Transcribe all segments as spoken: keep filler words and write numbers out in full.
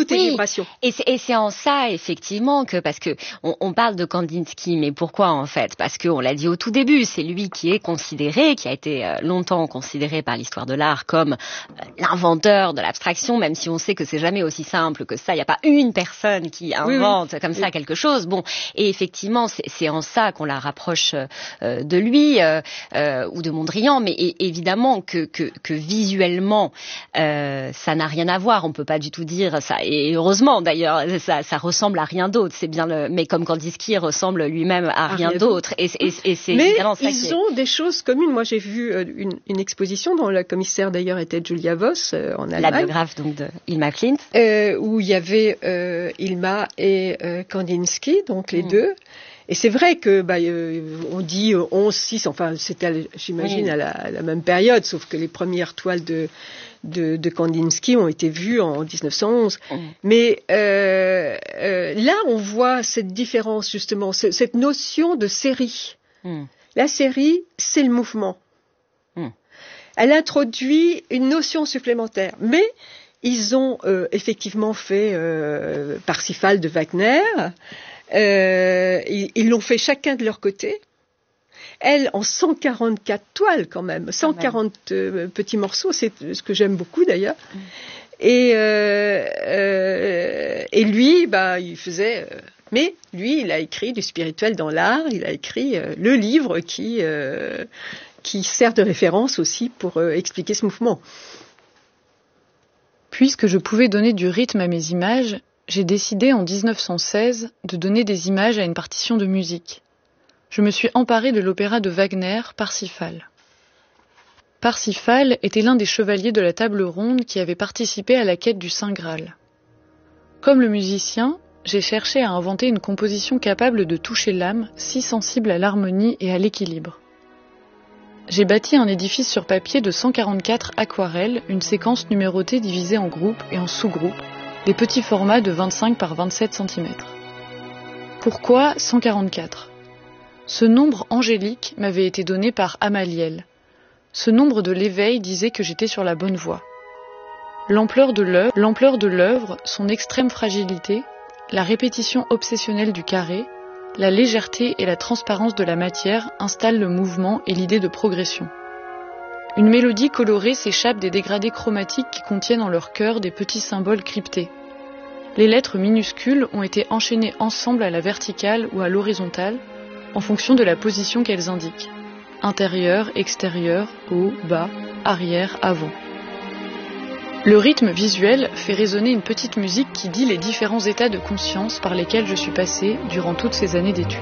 tout est oui. vibration. Et c'est, et c'est en ça, effectivement, que, parce que on, on parle de Kandinsky, mais pourquoi, en fait? Parce qu'on l'a dit au tout début, c'est lui qui est considéré, qui a été euh, longtemps considéré par l'histoire de l'art comme euh, l'inventeur de l'abstraction, même si on sait que c'est jamais aussi simple que ça. Il n'y a pas une personne qui invente oui, oui. comme ça oui. quelque chose. Bon, et effectivement, c'est, c'est en ça qu'on la rapproche euh, de lui euh, euh, ou de Mondrian, mais et, évidemment que, que, que visuellement, euh, ça n'a rien à voir. On peut pas du tout dire ça. Et heureusement, d'ailleurs, ça, ça ressemble à rien d'autre. C'est bien le, mais comme Kandinsky ressemble lui-même à, à rien, rien d'autre. Et, et, et c'est mais évidemment ça ils qui est... ont des choses communes. Moi, j'ai vu une, une exposition dont la commissaire d'ailleurs était Julia Voss euh, en Allemagne. La biographe donc de Hilma Klint, euh, où il y avait euh, Hilma et euh, Kandinsky, donc les mmh. deux. Et c'est vrai que bah, euh, on dit euh, onze six, enfin c'était, j'imagine, oui. à, la, à la même période, sauf que les premières toiles de de, de Kandinsky ont été vues en dix-neuf cent onze. Mmh. Mais euh, euh, là, on voit cette différence justement, ce, cette notion de série. Mmh. La série, c'est le mouvement. Mmh. Elle introduit une notion supplémentaire, mais ils ont euh, effectivement fait euh, Parsifal de Wagner. Euh, ils, ils l'ont fait chacun de leur côté. Elle, en cent quarante-quatre toiles quand même, cent quarante euh, petits morceaux, c'est ce que j'aime beaucoup d'ailleurs. Mm. Et, euh, euh, et lui, bah, il faisait... Euh, mais lui, il a écrit du spirituel dans l'art, il a écrit euh, le livre qui, euh, qui sert de référence aussi pour euh, expliquer ce mouvement. Puisque je pouvais donner du rythme à mes images, j'ai décidé en dix-neuf cent seize de donner des images à une partition de musique. Je me suis emparée de l'opéra de Wagner, Parsifal. Parsifal était l'un des chevaliers de la table ronde qui avait participé à la quête du Saint Graal. Comme le musicien, j'ai cherché à inventer une composition capable de toucher l'âme, si sensible à l'harmonie et à l'équilibre. J'ai bâti un édifice sur papier de cent quarante-quatre aquarelles, une séquence numérotée divisée en groupes et en sous-groupes, des petits formats de vingt-cinq par vingt-sept centimètres. Pourquoi cent quarante-quatre ? Ce nombre angélique m'avait été donné par Amaliel. Ce nombre de l'éveil disait que j'étais sur la bonne voie. L'ampleur de l'œuvre, l'ampleur de l'œuvre, son extrême fragilité, la répétition obsessionnelle du carré, la légèreté et la transparence de la matière installent le mouvement et l'idée de progression. Une mélodie colorée s'échappe des dégradés chromatiques qui contiennent en leur cœur des petits symboles cryptés. Les lettres minuscules ont été enchaînées ensemble à la verticale ou à l'horizontale, en fonction de la position qu'elles indiquent. Intérieur, extérieur, haut, bas, arrière, avant. Le rythme visuel fait résonner une petite musique qui dit les différents états de conscience par lesquels je suis passée durant toutes ces années d'études.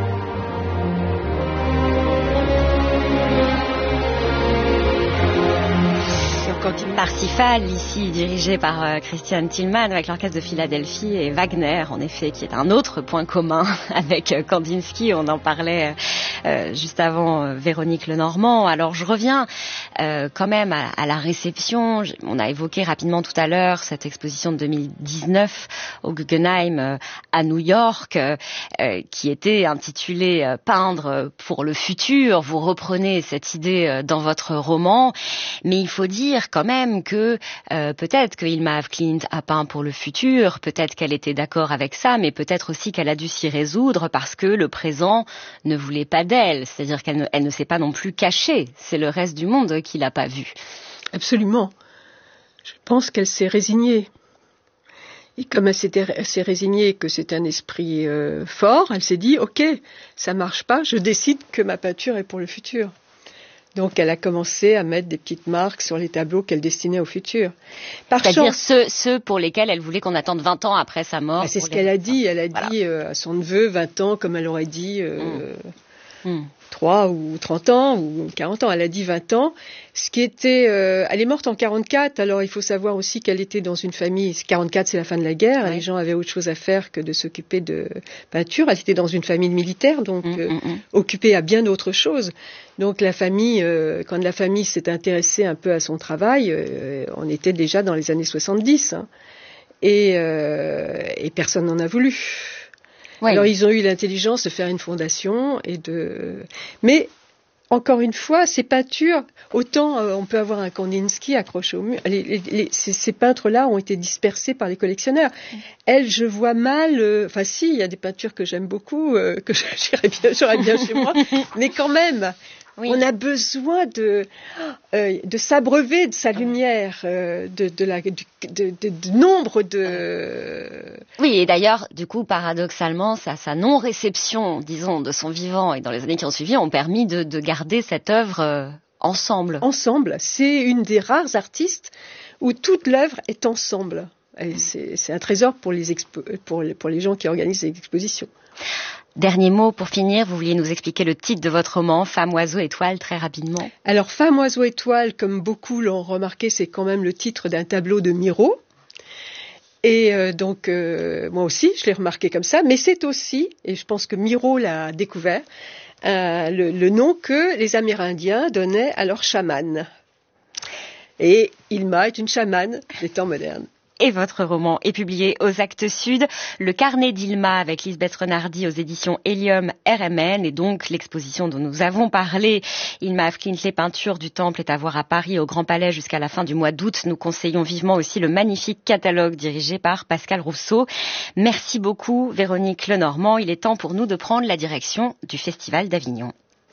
Parsifal, ici dirigé par euh, Christian Tillman avec l'orchestre de Philadelphie, et Wagner, en effet, qui est un autre point commun avec euh, Kandinsky. On en parlait euh, juste avant euh, Véronique Lenormand. Alors je reviens euh, quand même à, à la réception. On a évoqué rapidement tout à l'heure cette exposition de deux mille dix-neuf au Guggenheim euh, à New York, euh, euh, qui était intitulée euh, Peindre pour le futur. Vous reprenez cette idée euh, dans votre roman, mais il faut dire quand même que euh, peut-être que Hilma af Klint a peint pour le futur, peut-être qu'elle était d'accord avec ça, mais peut-être aussi qu'elle a dû s'y résoudre parce que le présent ne voulait pas d'elle, c'est-à-dire qu'elle ne, elle ne s'est pas non plus cachée, c'est le reste du monde qui l'a pas vue. Absolument. Je pense qu'elle s'est résignée. Et comme elle, elle s'est résignée que c'est un esprit euh, fort, elle s'est dit, ok, ça marche pas, je décide que ma peinture est pour le futur. Donc, elle a commencé à mettre des petites marques sur les tableaux qu'elle destinait au futur. Par C'est-à-dire chance, ceux, ceux pour lesquels elle voulait qu'on attende vingt ans après sa mort. Bah, c'est ce qu'elle a dit. Elle a voilà. dit euh, à son neveu vingt ans, comme elle aurait dit euh, mmh. Mmh. trois ou trente ans ou quarante ans. Elle a dit vingt ans. Ce qui était... Euh, elle est morte en quarante-quatre, alors il faut savoir aussi qu'elle était dans une famille... quarante-quatre, c'est la fin de la guerre. Ouais. Les gens avaient autre chose à faire que de s'occuper de peinture. Elle était dans une famille militaire, donc mmh, euh, mmh. occupée à bien d'autres choses. Donc la famille, euh, quand la famille s'est intéressée un peu à son travail, euh, on était déjà dans les années soixante-dix. Hein, et, euh, et personne n'en a voulu. Ouais. Alors ils ont eu l'intelligence de faire une fondation et de... Mais... encore une fois, ces peintures, autant euh, on peut avoir un Kandinsky accroché au mur, les, les, les, ces, ces peintres-là ont été dispersés par les collectionneurs. Elle, je vois mal, euh, enfin si, il y a des peintures que j'aime beaucoup, euh, que j'irais bien, j'aurais bien chez moi, mais quand même, oui. On a besoin de, euh, de s'abreuver de sa lumière, euh, de, de, la, de, de, de, de nombre de... Oui, et d'ailleurs, du coup, paradoxalement, sa, sa non-réception, disons, de son vivant et dans les années qui ont suivi, ont permis de, de garder cette œuvre euh, ensemble. Ensemble, c'est une des rares artistes où toute l'œuvre est ensemble. Et c'est, c'est un trésor pour les, expo- pour, les, pour les gens qui organisent les expositions. Dernier mot pour finir, vous vouliez nous expliquer le titre de votre roman, Femme, Oiseau, Étoile, très rapidement. Alors, Femme, Oiseau, Étoile, comme beaucoup l'ont remarqué, c'est quand même le titre d'un tableau de Miro. Et euh, donc, euh, moi aussi, je l'ai remarqué comme ça, mais c'est aussi, et je pense que Miro l'a découvert, euh, le, le nom que les Amérindiens donnaient à leurs chamanes. Et Ilma est une chamane des temps modernes. Et votre roman est publié aux Actes Sud, Le Carnet d'Ilma avec Lisbeth Renardi aux éditions Hélium R M N, et donc l'exposition dont nous avons parlé, Ilma af Klint, les peintures du Temple, est à voir à Paris au Grand Palais jusqu'à la fin du mois d'août. Nous conseillons vivement aussi le magnifique catalogue dirigé par Pascal Rousseau. Merci beaucoup Véronique Lenormand. Il est temps pour nous de prendre la direction du Festival d'Avignon.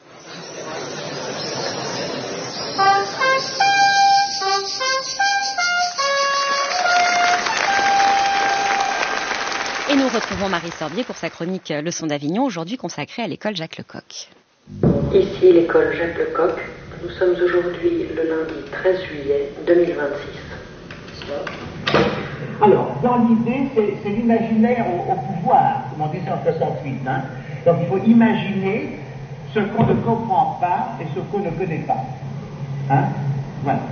Et nous retrouvons Marie Sorbier pour sa chronique Leçon d'Avignon, aujourd'hui consacrée à l'école Jacques Lecoq. Ici l'école Jacques Lecoq. Nous sommes aujourd'hui le lundi treize juillet deux mille vingt-six. Alors, dans l'idée, c'est, c'est l'imaginaire au, au pouvoir, comme on disait en soixante-huit. Hein. Donc il faut imaginer ce qu'on ne comprend pas et ce qu'on ne connaît pas. Hein. Voilà.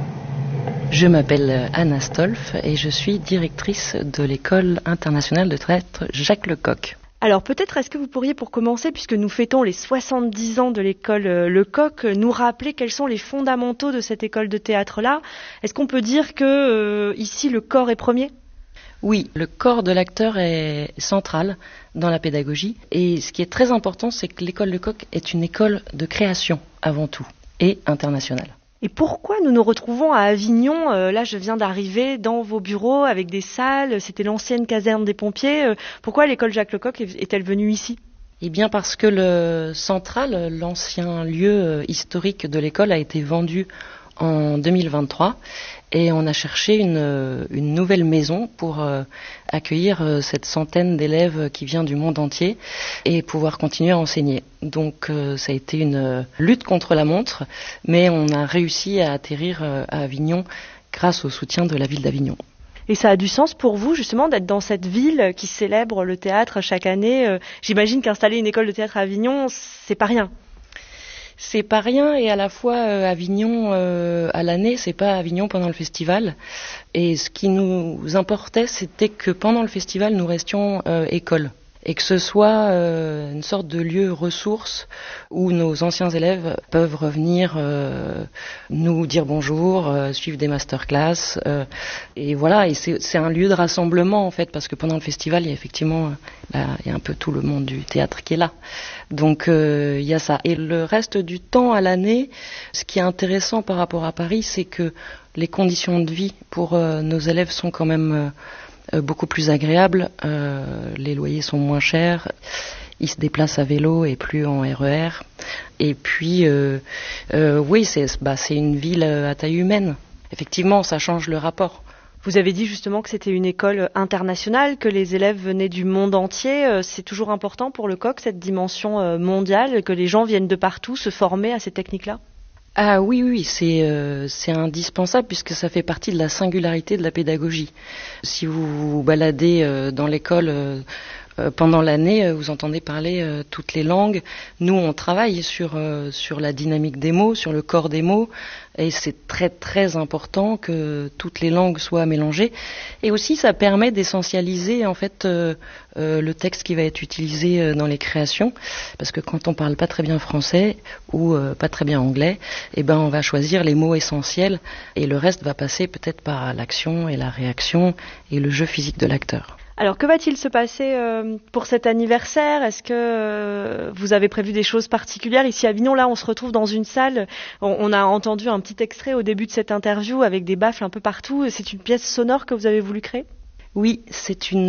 Je m'appelle Anna Stolf et je suis directrice de l'école internationale de théâtre Jacques Lecoq. Alors peut-être est-ce que vous pourriez, pour commencer, puisque nous fêtons les soixante-dix ans de l'école Lecoq, nous rappeler quels sont les fondamentaux de cette école de théâtre-là ? Est-ce qu'on peut dire que euh, ici le corps est premier ? Oui, le corps de l'acteur est central dans la pédagogie, et ce qui est très important, c'est que l'école Lecoq est une école de création avant tout, et internationale. Et pourquoi nous nous retrouvons à Avignon ? euh, Là, je viens d'arriver dans vos bureaux avec des salles. C'était l'ancienne caserne des pompiers. Euh, pourquoi l'école Jacques Lecoq est-elle venue ici ? Eh bien parce que le central, l'ancien lieu historique de l'école, a été vendu en deux mille vingt-trois et on a cherché une, une nouvelle maison pour euh, accueillir euh, cette centaine d'élèves qui vient du monde entier et pouvoir continuer à enseigner. Donc euh, ça a été une lutte contre la montre, mais on a réussi à atterrir euh, à Avignon grâce au soutien de la ville d'Avignon. Et ça a du sens pour vous, justement, d'être dans cette ville qui célèbre le théâtre chaque année. euh, J'imagine qu'installer une école de théâtre à Avignon, c'est pas rien. C'est pas rien, et à la fois euh, Avignon euh, à l'année, c'est pas Avignon pendant le festival. Et ce qui nous importait, c'était que pendant le festival, nous restions euh, école. Et que ce soit euh, une sorte de lieu ressource où nos anciens élèves peuvent revenir euh, nous dire bonjour, euh, suivre des masterclass. Euh, et voilà, et c'est, c'est un lieu de rassemblement en fait, parce que pendant le festival, il y a effectivement là, il y a un peu tout le monde du théâtre qui est là. Donc euh, il y a ça. Et le reste du temps à l'année, ce qui est intéressant par rapport à Paris, c'est que les conditions de vie pour euh, nos élèves sont quand même... Euh, Euh, beaucoup plus agréable, euh, les loyers sont moins chers, ils se déplacent à vélo et plus en R E R. Et puis, euh, euh, oui, c'est, bah, c'est une ville à taille humaine. Effectivement, ça change le rapport. Vous avez dit justement que c'était une école internationale, que les élèves venaient du monde entier. C'est toujours important pour Lecoq, cette dimension mondiale, que les gens viennent de partout se former à ces techniques-là ? Ah oui, oui, c'est, euh, c'est indispensable puisque ça fait partie de la singularité de la pédagogie. Si vous vous baladez euh, dans l'école euh, euh, pendant l'année, euh, vous entendez parler euh, toutes les langues. Nous, on travaille sur, euh, sur la dynamique des mots, sur le corps des mots, et c'est très très important que toutes les langues soient mélangées. Et aussi, ça permet d'essentialiser en fait euh, euh, le texte qui va être utilisé euh, dans les créations, parce que quand on parle pas très bien français ou euh, pas très bien anglais, eh ben on va choisir les mots essentiels et le reste va passer peut-être par l'action et la réaction et le jeu physique de l'acteur. Alors, que va-t-il se passer euh, pour cet anniversaire? Est-ce que euh, vous avez prévu des choses particulières? Ici à Avignon, là, on se retrouve dans une salle. On, on a entendu un petit extrait au début de cette interview avec des baffles un peu partout. C'est une pièce sonore que vous avez voulu créer? Oui, c'est une